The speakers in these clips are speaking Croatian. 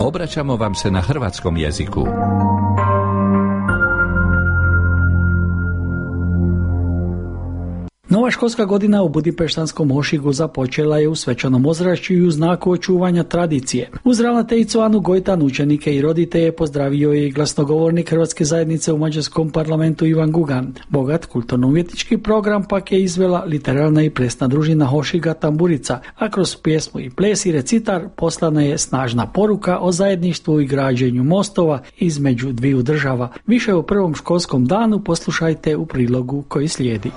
Obraćamo vam se na hrvatskom jeziku. Nova školska godina u Budimpeštanskom Hošigu započela je u svečanom ozračju i u znaku očuvanja tradicije. Uz ravnateljicu Anu Gojtan, učenike i roditelje pozdravio je i glasnogovornik Hrvatske zajednice u Mađarskom parlamentu Ivan Gugan. Bogat kulturno-umjetnički program pak je izvela literarna i plesna družina Hošiga Tamburica, a kroz pjesmu i ples i recitar poslana je snažna poruka o zajedništvu i građenju mostova između dviju država. Više u prvom školskom danu poslušajte u prilogu koji slijedi.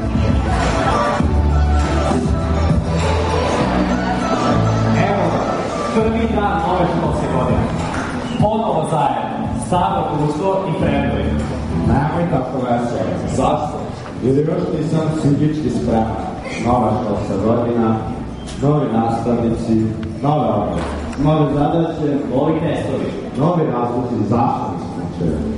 Prvi dan nove školske godine. Ponovo zajedno. Staro društvo i predvoj. Nemoj tako veselo. Zašto? Jer još nisam psihički spreman. Nova školska godina, novi nastavnici, nove obaveze, nove zadaće, novi testovi, novi razlozi zašto nismo učili.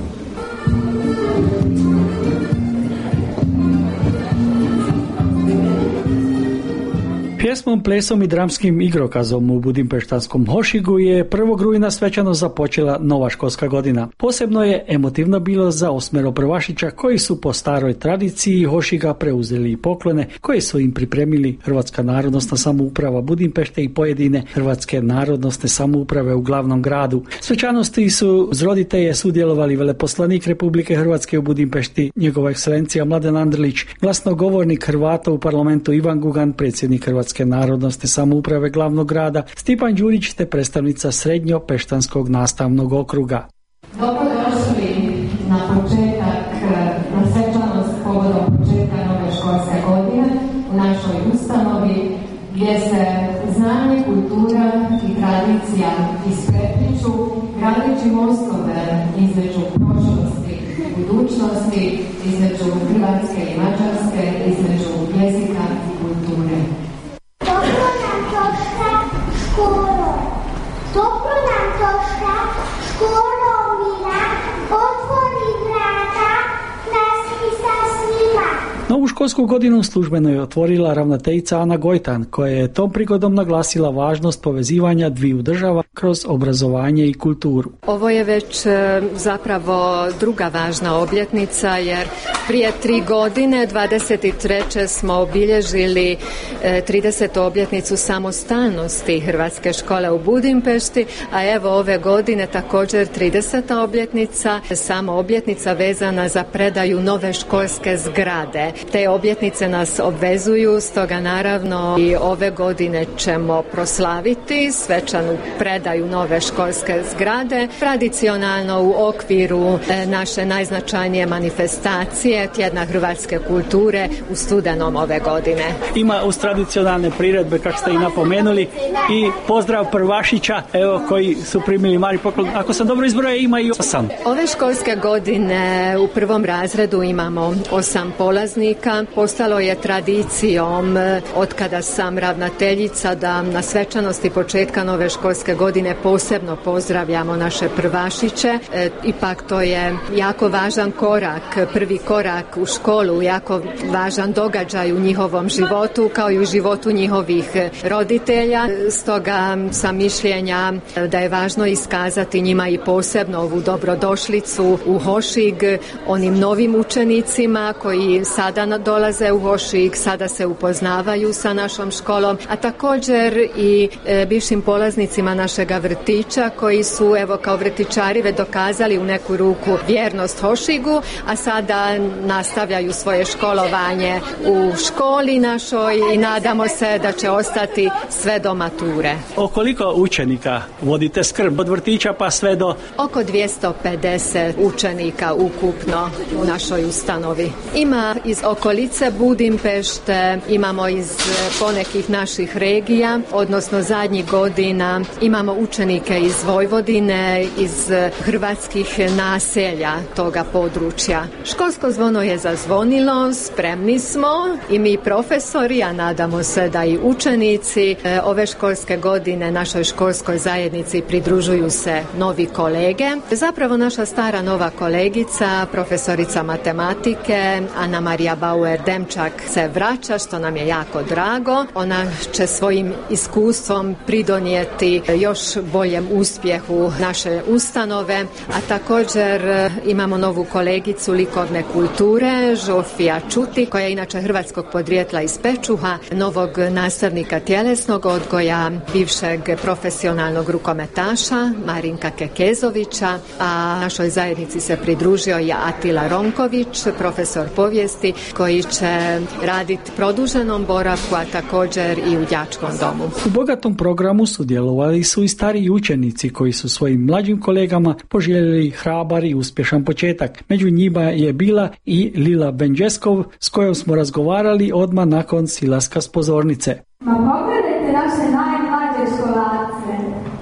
Pjesmom, plesom i dramskim igrokazom u Budimpeštanskom Hošigu je 1. rujna svečano započela nova školska godina. Posebno je emotivno bilo za 8 prvašića koji su po staroj tradiciji Hošiga preuzeli i poklone koje su im pripremili Hrvatska narodnosna samouprava Budimpešte i pojedine hrvatske narodnosne samouprave u glavnom gradu. Svečanosti su uz roditelje sudjelovali veleposlanik Republike Hrvatske u Budimpešti, njegova ekscelencija Mladen Andrlić, glasnogovornik Hrvata u parlamentu Ivan Gugan, predsjednik Hrvatske narodnosne samouprave glavnog grada Stipan Đurić te predstavnica Srednjopeštanskog nastavnog okruga. Dobrodošli na početak, na svečanost povodom početka nove školske godine u našoj ustanovi gdje se znanje, kultura i tradicija isprepliču gradeći mostove između prošlosti i budućnosti, između Hrvatske i Mađarske, između jezika i kulture. Toplo nam toška školo, toplo nam toška školo mira, otvori vrata, nas i sa svima. Novu školsku godinu službeno je otvorila ravnateljica Ana Gojtan, koja je tom prigodom naglasila važnost povezivanja dviju država kroz obrazovanje i kulturu. Ovo je već zapravo druga važna obljetnica jer prije 3 godine, 23. smo obilježili 30. obljetnicu samostalnosti Hrvatske škole u Budimpešti, a evo ove godine također 30. obljetnica, samo obljetnica vezana za predaju nove školske zgrade. Te obljetnice nas obvezuju, stoga naravno i ove godine ćemo proslaviti svečanu predaju nove školske zgrade, tradicionalno u okviru naše najznačajnije manifestacije Tjedna hrvatske kulture u studenom ove godine. Ima uz tradicionalne priredbe, kako ste i napomenuli, i pozdrav prvašića, evo, koji su primili mali poklon. Ako sam dobro izbrojao, ima i 8. Ove školske godine u prvom razredu imamo 8 polaznika. Postalo je tradicijom od kada sam ravnateljica da na svečanosti početka nove školske godine posebno pozdravljamo naše prvašiće. Ipak to je jako važan korak, prvi korak u školu, jako važan događaj u njihovom životu kao i u životu njihovih roditelja. Stoga sam mišljenja da je važno iskazati njima i posebno ovu dobrodošlicu u Hošig, onim novim učenicima koji sada dolaze u Hošig, sada se upoznavaju sa našom školom, a također i bivšim polaznicima našega vrtića koji su evo kao vrtićari već dokazali u neku ruku vjernost Hošigu, a sada nastavljaju svoje školovanje u školi našoj i nadamo se da će ostati sve do mature. O koliko učenika vodite skrb od vrtića pa sve do... Oko 250 učenika ukupno u našoj ustanovi. Ima iz okolice Budimpešte, imamo iz ponekih naših regija, odnosno zadnjih godina imamo učenike iz Vojvodine, iz hrvatskih naselja toga područja. Školsko zvono je zazvonilo, spremni smo i mi profesori, a nadamo se da i učenici ove školske godine našoj školskoj zajednici pridružuju se novi kolege. Zapravo naša stara nova kolegica, profesorica matematike Ana Marija Bauer Erdemčak se vraća, što nam je jako drago. Ona će svojim iskustvom pridonijeti još boljem uspjehu naše ustanove, a također imamo novu kolegicu likovne kulture, Žofija Čuti, koja je inače hrvatskog podrijetla iz Pečuha, novog nastavnika tjelesnog odgoja, bivšeg profesionalnog rukometaša Marinka Kekezovića, a našoj zajednici se pridružio je Atila Ronković, profesor povijesti, koji će raditi produženom boravku, a također i u đačkom domu. U bogatom programu sudjelovali su i stariji učenici koji su svojim mlađim kolegama poželjeli hrabar i uspješan početak. Među njima je bila i Lila Benđeskov, s kojom smo razgovarali odmah nakon silaska s pozornice. Ma pogledajte naše najmlađe školarce.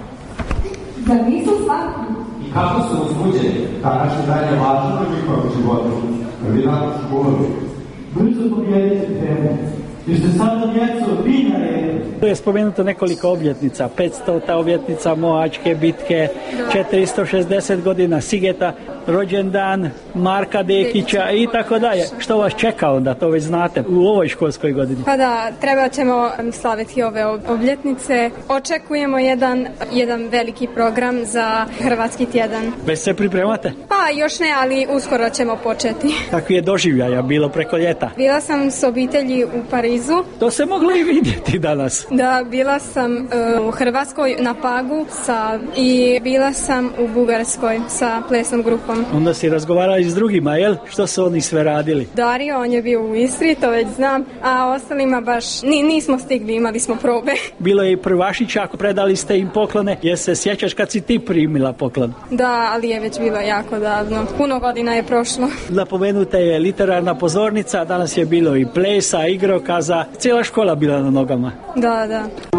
Zar nisu svaki? I kako su uzbuđeni? Ta naše dalje važno u njihovom životu. Prvi dan u školu. Brzo pobjedite temu. Jer ste sada djeco vi na redu. Tu je spomenuto nekoliko obljetnica, 500. obljetnica Mohačke bitke, 460 godina Sigeta, rođendan Marka Dekića i tako dalje. Što vas čeka onda, to već znate, u ovoj školskoj godini? Pa da, treba ćemo slaviti ove obljetnice. Očekujemo jedan veliki program za Hrvatski tjedan. Već se pripremate? Pa još ne, ali uskoro ćemo početi. Kakvi je doživljaja bilo preko ljeta? Bila sam s obitelji u Parizu. To se moglo i vidjeti danas. Da, bila sam u Hrvatskoj na Pagu i bila sam u Bugarskoj sa plesnom grupom. Onda si razgovarali s drugima, jel? Što su oni sve radili? Dario, on je bio u Istri, to već znam, a ostalima baš nismo stigli, imali smo probe. Bilo je i prvašića, predali ste im poklone. Jer se sjećaš kad si ti primila poklon? Da, ali je već bilo jako davno. Puno godina je prošlo. Napomenuta je literarna pozornica, danas je bilo i plesa, igrokaza, cijela škola bila na nogama. Da.